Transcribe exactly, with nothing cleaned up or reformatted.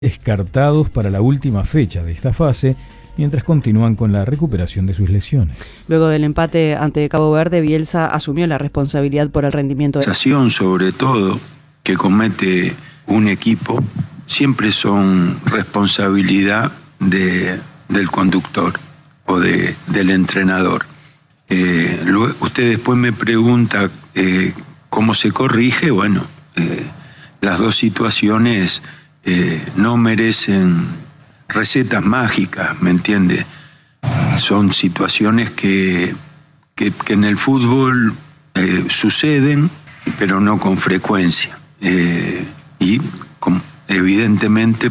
descartados para la última fecha de esta fase, mientras continúan con la recuperación de sus lesiones. Luego del empate ante Cabo Verde, Bielsa asumió la responsabilidad por el rendimiento de... La sensación, sobre todo, que comete un equipo, siempre son responsabilidad de, del conductor o de, del entrenador. Eh, luego, usted después me pregunta eh, cómo se corrige. Bueno, eh, las dos situaciones eh, no merecen recetas mágicas, ¿me entiende? Son situaciones que, que, que en el fútbol eh, suceden, pero no con frecuencia. Eh, y con, evidentemente